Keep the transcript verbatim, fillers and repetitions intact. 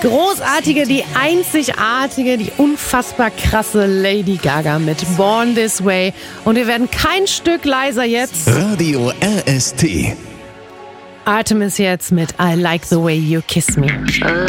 großartige, die einzigartige, die unfassbar krasse Lady Gaga mit Born This Way. Und wir werden kein Stück leiser jetzt. Radio R S T. Artemis jetzt mit I Like the Way You Kiss Me.